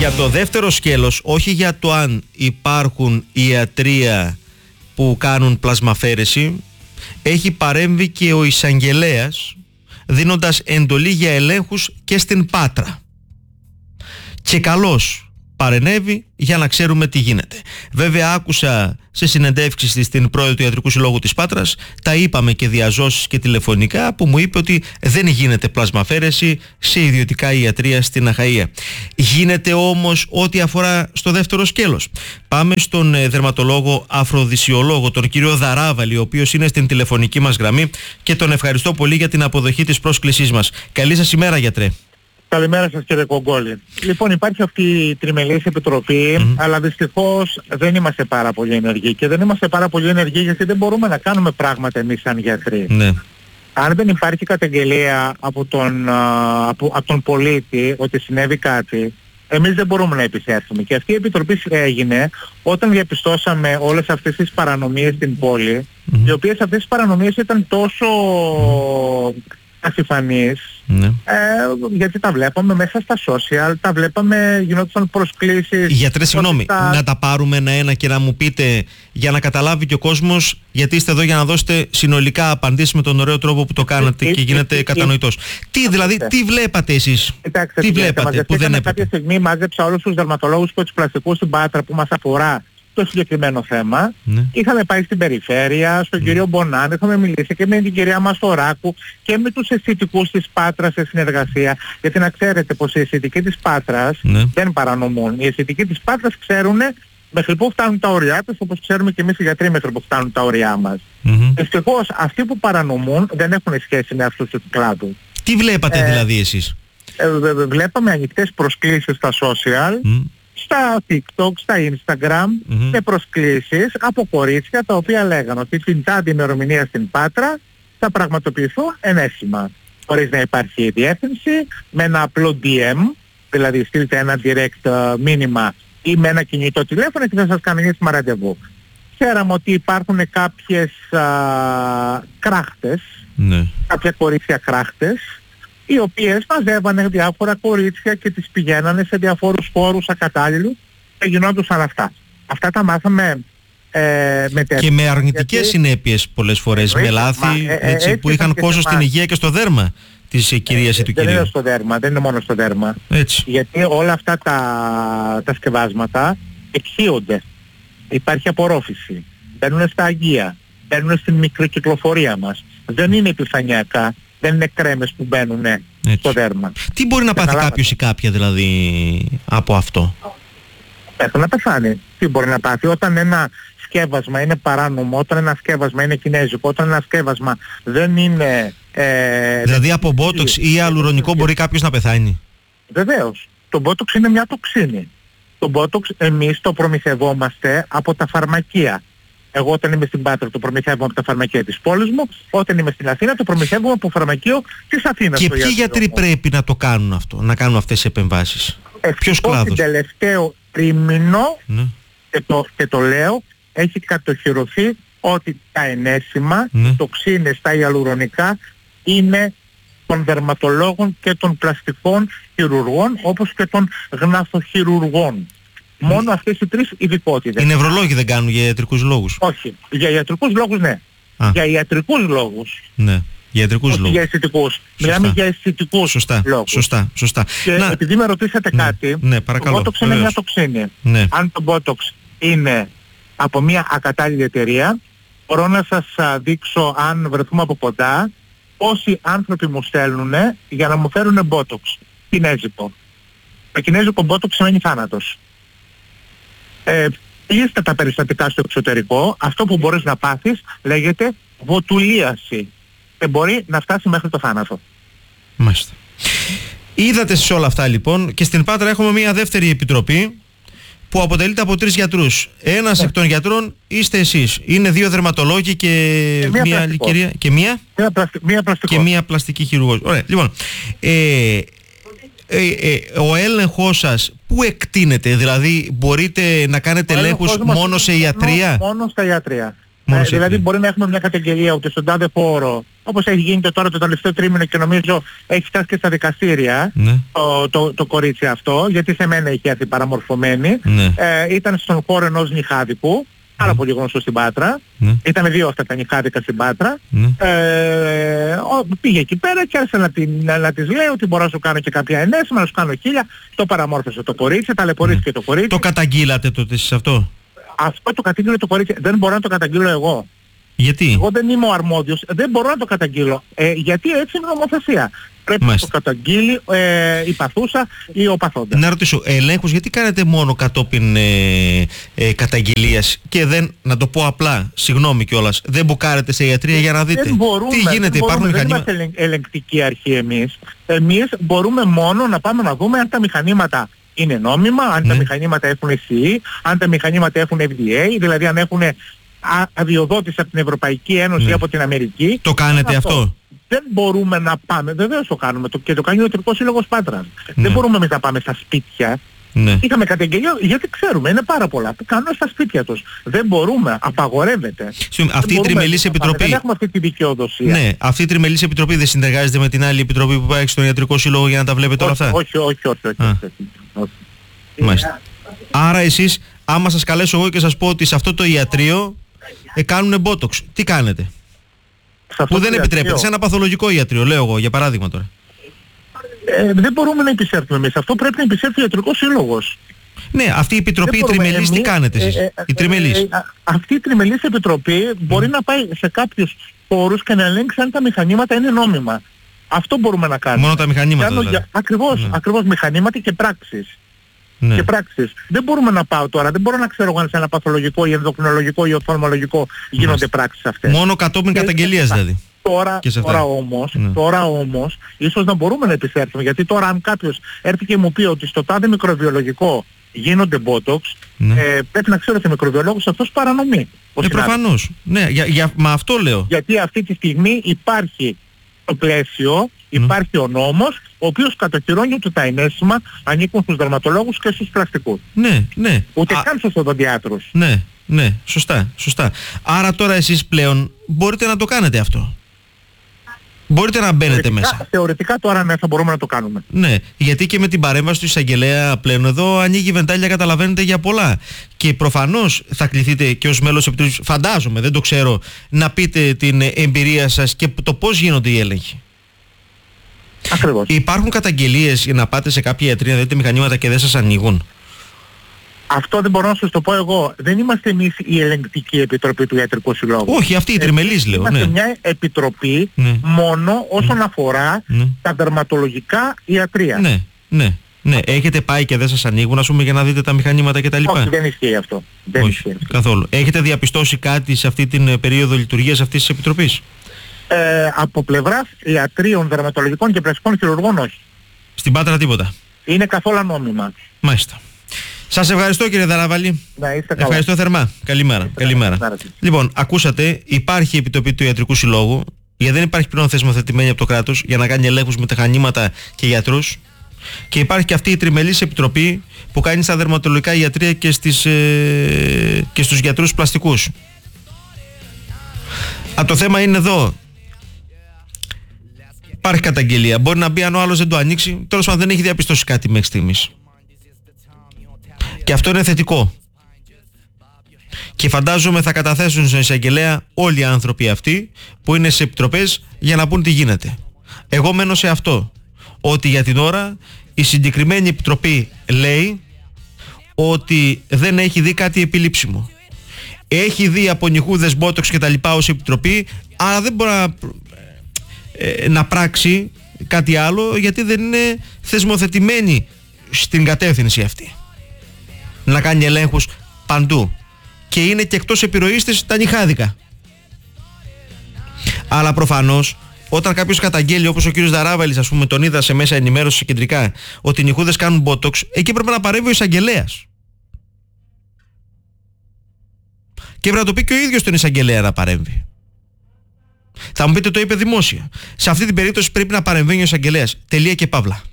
Για το δεύτερο σκέλος, όχι για το αν υπάρχουν ιατρεία που κάνουν πλασμαφέρεση, έχει παρέμβει και ο εισαγγελέας δίνοντας εντολή για ελέγχους και στην Πάτρα. Και καλώς παρενέβη για να ξέρουμε τι γίνεται. Βέβαια άκουσα σε συνεντεύξεις της την πρόεδρο του Ιατρικού Συλλόγου της Πάτρας, τα είπαμε και διαζώσεις και τηλεφωνικά, που μου είπε ότι δεν γίνεται πλασμαφέρεση σε ιδιωτικά ιατρεία στην Αχαΐα. Γίνεται όμως ό,τι αφορά στο δεύτερο σκέλος. Πάμε στον δερματολόγο αφροδισιολόγο, τον κύριο Δαράβαλη, ο οποίος είναι στην τηλεφωνική μας γραμμή και τον ευχαριστώ πολύ για την αποδοχή της πρόσκλησής μας. Καλή σας ημέρα, γιατρέ. Καλημέρα σας, κύριε Κογκόλη. Λοιπόν, υπάρχει αυτή η τριμελής επιτροπή, αλλά δυστυχώς δεν είμαστε πάρα πολύ ενεργοί. Και δεν είμαστε πάρα πολύ ενεργοί γιατί δεν μπορούμε να κάνουμε πράγματα εμείς σαν γιατροί. Ναι. Αν δεν υπάρχει καταγγελία από τον πολίτη ότι συνέβη κάτι, εμείς δεν μπορούμε να επισέλθουμε. Και αυτή η επιτροπή έγινε όταν διαπιστώσαμε όλες αυτές τις παρανομίες στην πόλη, οι οποίες αυτές τις παρανομίες ήταν τόσο ασυφανείς, γιατί τα βλέπαμε μέσα στα social, τα βλέπαμε, γινόντουσαν προσκλήσεις. Γιατρέ, συγγνώμη, να τα πάρουμε ένα-ένα και να μου πείτε, για να καταλάβει και ο κόσμος, γιατί είστε εδώ για να δώσετε συνολικά απαντήσεις με τον ωραίο τρόπο που το κάνατε και γίνεται κατανοητός. Τι βλέπατε εσείς? Κοιτάξτε, τι βλέπατε που δεν έπρεπε? Κάποια στιγμή μάζεψα όλους τους δερματολόγους και τους πλαστικούς στην Πάτρα που μας αφορά το συγκεκριμένο θέμα. Είχαμε πάει στην περιφέρεια, στον κύριο Μπονάν, είχαμε μιλήσει και με την κυρία Μαστοράκου και με τους αισθητικούς της Πάτρας σε συνεργασία. Γιατί να ξέρετε πως οι αισθητικοί της Πάτρας δεν παρανομούν. Οι αισθητικοί της Πάτρας ξέρουν μέχρι πού φτάνουν τα όρια τους, όπως ξέρουμε και εμείς οι γιατροί μέχρι πού φτάνουν τα όρια μας. Ευτυχώς αυτοί που παρανομούν δεν έχουν σχέση με αυτούς του κλάδου. Τι βλέπατε δηλαδή εσείς? Βλέπαμε ανοιχτές προσκλήσεις στα social, στα TikTok, στα Instagram, με προσκλήσεις από κορίτσια τα οποία λέγανε ότι την τάδε ημερομηνία στην Πάτρα θα πραγματοποιηθούν ενέσιμα. Χωρίς να υπάρχει διεύθυνση, με ένα απλό DM, δηλαδή στείλτε ένα direct μήνυμα ή με ένα κινητό τηλέφωνο και θα σας κανονίσουμε ραντεβού. Ξέραμε ότι υπάρχουν κάποιες κράχτες, κάποια κορίτσια κράχτες, οι οποίες μαζεύανε διάφορα κορίτσια και τις πηγαίνανε σε διαφόρους χώρους ακατάλληλους και γινόντουσαν αυτά. Αυτά τα μάθαμε και με αρνητικές συνέπειες πολλές φορές, με λάθη που είχαν κόστος στην υγεία και στο δέρμα της κυρίας ή του κυρίου. Δεν είναι στο δέρμα, δεν είναι μόνο στο δέρμα. Γιατί όλα αυτά τα σκευάσματα εξίονται. Υπάρχει απορρόφηση. Μπαίνουν στα αγεία, μπαίνουν στην μικροκυκλοφορία μας. Δεν είναι επιφανειακά. Δεν είναι κρέμες που μπαίνουν στο δέρμα. Τι μπορεί να πάθει κάποιος ή κάποια δηλαδή από αυτό? Πρέπει να πεθάνει. Τι μπορεί να πάθει? Όταν ένα σκεύασμα είναι παράνομο, όταν ένα σκεύασμα είναι κινέζικο, όταν ένα σκεύασμα δεν είναι... δηλαδή από μπότοξ ή αλουρονικό μπορεί κάποιος να πεθάνει? Βεβαίως. Το μπότοξ είναι μια τοξίνη. Το μπότοξ εμείς το προμηθευόμαστε από τα φαρμακεία. Εγώ όταν είμαι στην Πάτρα το προμηθεύω από τα φαρμακεία της πόλης μου, όταν είμαι στην Αθήνα το προμηθεύω από φαρμακείο της Αθήνας. Και ποιοι γιατροί πρέπει να το κάνουν αυτό, να κάνουν αυτές τις επεμβάσεις? Ποιος κλάδος? Το τελευταίο τρίμηνο, και το λέω, έχει κατοχυρωθεί ότι τα ενέσιμα, τοξίνες, τα ιαλουρονικά είναι των δερματολόγων και των πλαστικών χειρουργών, όπως και των γναθοχειρουργών. Μόνο αυτές οι τρεις ειδικότητες. Οι νευρολόγοι δεν κάνουν για ιατρικούς λόγους? Όχι. Για ιατρικούς λόγους ναι. Για ιατρικούς λόγους. Ναι. Για ιατρικούς λόγους. Για αισθητικούς. Μιλάμε για αισθητικούς λόγους. Σωστά. Και επειδή με ρωτήσατε κάτι, παρακαλώ, το Botox είναι μια τοξίνη. Αν το Botox είναι από μια ακατάλληλη εταιρεία, μπορώ να σας δείξω, αν βρεθούμε από κοντά, πόσοι άνθρωποι μου στέλνουν για να μου φέρουν Botox. Κινέζικο. Το κινέζικο Botox σημαίνει θάνατος. Είστε τα περιστατικά στο εξωτερικό, αυτό που μπορείς να πάθεις λέγεται βοτουλίαση και μπορεί να φτάσει μέχρι το θάνατο. Μάλιστα. Είδατε σε όλα αυτά λοιπόν, και στην Πάτρα έχουμε μια δεύτερη επιτροπή που αποτελείται από 3 γιατρούς. Ένας εκ των γιατρών είστε εσείς. Είναι 2 δερματολόγοι και μια άλλη κυρία. Και μια πλαστική χειρουργός. Ωραία. Λοιπόν, ο έλεγχος σας πού εκτείνεται? Δηλαδή μπορείτε να κάνετε ελέγχους μόνο σε ιατρεία? Μόνο στα ιατρεία. Δηλαδή μπορεί να έχουμε μια καταγγελία ότι στον τάδε χώρο, όπως έχει γίνει τώρα το τελευταίο τρίμηνο και νομίζω έχει φτάσει και στα δικαστήρια, το κορίτσι αυτό, γιατί σε μένα έχει έρθει παραμορφωμένη, ήταν στον χώρο ενός νυχάδικου, πάρα πολύ γνωστό στην Πάτρα. Ήταν 2 αυτά τα νυχάδικα στην Πάτρα. Πήγε εκεί πέρα και άρχισε να της λέει ότι μπορώ να σου κάνω και κάποια ενέσιμα, να σου κάνω 1000. Το παραμόρφωσε το κορίτσι, ταλαιπωρήθηκε το κορίτσι. Το καταγγείλατε τότε εσείς αυτό? Αυτό το κατήγγειλε το κορίτσι. Δεν μπορώ να το καταγγείλω εγώ. Γιατί? Εγώ δεν είμαι ο αρμόδιος, δεν μπορώ να το καταγγείλω. Γιατί έτσι είναι η νομοθεσία. Πρέπει να το καταγγείλει η παθούσα ή ο παθόντας. Να ρωτήσω, ελέγχους γιατί κάνετε μόνο κατόπιν καταγγελίας και δεν, να το πω απλά, συγγνώμη κιόλας, δεν μπουκάρετε σε ιατρία για να δείτε τι γίνεται, υπάρχουν μηχανήματα? Δεν είμαστε ελεγκτική αρχή εμείς. Εμείς μπορούμε μόνο να πάμε να δούμε αν τα μηχανήματα είναι νόμιμα, αν τα μηχανήματα έχουν CE, αν τα μηχανήματα έχουν FDA, δηλαδή αν έχουν αδειοδότηση από την Ευρωπαϊκή Ένωση ή από την Αμερική. Το κάνετε αυτό? Δεν μπορούμε να πάμε, βεβαίως το κάνουμε και το κάνει ο Ιατρικός Σύλλογος Πάτρας. Δεν μπορούμε εμείς να πάμε στα σπίτια. Είχαμε καταγγελία γιατί ξέρουμε, είναι πάρα πολλά που κάνουν στα σπίτια τους. Δεν μπορούμε, απαγορεύεται. Αυτή η τριμελής επιτροπή. Δεν έχουμε αυτή τη δικαιοδοσία. Ναι, αυτή η τριμελής επιτροπή δεν συνεργάζεται με την άλλη επιτροπή που υπάρχει στον Ιατρικό Σύλλογο για να τα βλέπετε όλα αυτά? Όχι. Μάλιστα. Άρα εσείς, άμα σας καλέσω εγώ και σας πω ότι σε αυτό το ιατρείο κάνουνε μπότοξ, τι κάνετε? Που δεν επιτρέπεται, σε ένα παθολογικό ιατρείο, λέω εγώ, για παράδειγμα τώρα. Δεν μπορούμε να επισέλθουμε εμείς. Αυτό πρέπει να επισέλθει ο Ιατρικός Σύλλογος. Ναι, αυτή η επιτροπή η τριμελής τι κάνετε εσείς? Η τριμελής. Αυτή η τριμελής επιτροπή μπορεί να πάει σε κάποιους χώρους και να ελέγξει αν τα μηχανήματα είναι νόμιμα. Αυτό μπορούμε να κάνουμε. Μόνο τα μηχανήματα δηλαδή. Ακριβώς μηχανήματα και πράξεις. Και πράξεις. Δεν μπορούμε να πάω τώρα, δεν μπορώ να ξέρω αν σε ένα παθολογικό ή ενδοκρινολογικό ή οφθαλμολογικό γίνονται πράξεις αυτές. Μόνο κατόπιν καταγγελίας δηλαδή. Τώρα όμως, ίσως να μπορούμε να επισέλθουμε, γιατί τώρα αν κάποιος έρθει και μου πει ότι στο τάδε μικροβιολογικό γίνονται μπότοξ, πρέπει να ξέρω ότι ο μικροβιολόγος αυτός παρανομεί. Προφανώς. Ναι, μα αυτό λέω. Γιατί αυτή τη στιγμή υπάρχει το πλαίσιο, υπάρχει ο νόμος, ο οποίος κατοχυρώνει ότι τα ενέσιμα ανήκουν στους δερματολόγους και στους πλαστικούς. Ναι. Ούτε καν στους οδοντιάτρους. Ναι, σωστά. Άρα τώρα εσείς πλέον μπορείτε να το κάνετε αυτό. Μπορείτε να μπαίνετε μέσα. Θεωρητικά τώρα ναι, θα μπορούμε να το κάνουμε. Ναι, γιατί και με την παρέμβαση του εισαγγελέα πλέον εδώ ανοίγει βεντάλια, καταλαβαίνετε, για πολλά. Και προφανώς θα κληθείτε και ως μέλος επιτροπής, φαντάζομαι, δεν το ξέρω, να πείτε την εμπειρία σας και το πώς γίνονται οι έλεγχοι. Ακριβώς. Υπάρχουν καταγγελίες για να πάτε σε κάποια ιατρία, δείτε μηχανήματα και δεν σας ανοίγουν? Αυτό δεν μπορώ να σας το πω εγώ. Δεν είμαστε εμείς η ελεγκτική επιτροπή του Ιατρικού Συλλόγου. Όχι, αυτή η τριμελής λέω. Είμαστε μια επιτροπή μόνο όσον αφορά τα δερματολογικά ιατρεία. Ναι. Έχετε πάει και δεν σας ανοίγουν, ας πούμε, για να δείτε τα μηχανήματα κτλ? Όχι, δεν ισχύει αυτό. Όχι, καθόλου. Έχετε διαπιστώσει κάτι σε αυτή την περίοδο λειτουργίας αυτής της επιτροπής? Από πλευράς ιατρίων, δερματολογικών και πλαστικών χειρουργών όχι. Στην Πάτρα τίποτα? Είναι καθόλου νόμιμα. Μάλιστα. Σας ευχαριστώ κύριε Δαράβαλη. Να είστε καλά. Ευχαριστώ θερμά. Καλημέρα. Λοιπόν, ακούσατε, υπάρχει η επιτροπή του Ιατρικού Συλλόγου, γιατί δεν υπάρχει πλέον θεσμοθετημένη από το κράτος για να κάνει ελέγχους με μηχανήματα και γιατρούς. Και υπάρχει και αυτή η τριμελής επιτροπή που κάνει στα δερματολογικά ιατρεία και στους γιατρούς πλαστικούς. Το θέμα είναι εδώ. Υπάρχει καταγγελία. Μπορεί να μπει αν ο άλλος δεν το ανοίξει. Τέλος πάντων δεν έχει διαπιστώσει κάτι μέχρι στιγμής. Και αυτό είναι θετικό. Και φαντάζομαι θα καταθέσουν στον εισαγγελέα όλοι οι άνθρωποι αυτοί που είναι σε επιτροπές για να πούν τι γίνεται. Εγώ μένω σε αυτό. Ότι για την ώρα η συγκεκριμένη επιτροπή λέει ότι δεν έχει δει κάτι επιλήψιμο. Έχει δει από νυχούδες, μπότοξ και τα λοιπά ως επιτροπή, αλλά δεν μπορεί να πράξει κάτι άλλο, γιατί δεν είναι θεσμοθετημένη στην κατεύθυνση αυτή να κάνει ελέγχους παντού, και είναι και εκτός επιρροής της τα νυχάδικα. Αλλά προφανώς όταν κάποιος καταγγέλει, όπως ο κύριος Δαράβαλης, ας πούμε, τον είδα σε μέσα ενημέρωση κεντρικά, ότι οι νυχούδες κάνουν μπότοξ, εκεί πρέπει να παρέμβει ο εισαγγελέας. Και πρέπει να το πει και ο ίδιος τον εισαγγελέα να παρέμβει. Θα μου πείτε, το είπε δημόσια. Σε αυτή την περίπτωση πρέπει να παρεμβαίνει ο εισαγγελέας. Τελεία και παύλα.